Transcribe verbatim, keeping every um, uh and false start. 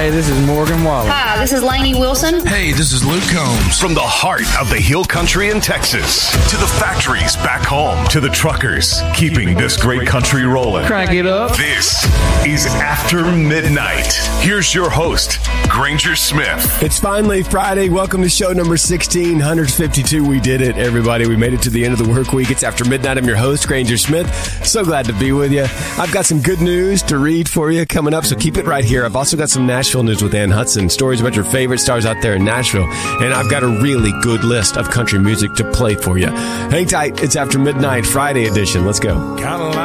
Hey, this is Morgan Wallen. Hi, this is Lainey Wilson. Hey, this is Luke Combs. From the heart of the Hill Country in Texas to the factories back home to the truckers keeping this great country rolling. Crank it up. This is After Midnight. Here's your host, Granger Smith. It's finally Friday. Welcome to show number sixteen fifty-two. We did it, everybody. We made it to the end of the work week. It's After Midnight. I'm your host, Granger Smith. So glad to be with you. I've got some good news to read for you coming up, so keep it right here. I've also got some Nashville news with Ann Hudson, stories about your favorite stars out there in Nashville, and I've got a really good list of country music to play for you. Hang tight. It's After Midnight, Friday edition. Let's go.